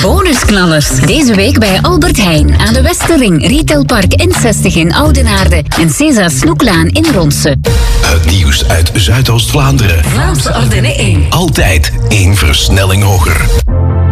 Bonusknallers. Deze week bij Albert Heijn aan de Westerring, Retailpark N60 in Oudenaarde en César Snoeklaan in Ronse. Het nieuws uit Zuidoost-Vlaanderen. Vlaamse Ardennen 1. Altijd 1 versnelling hoger.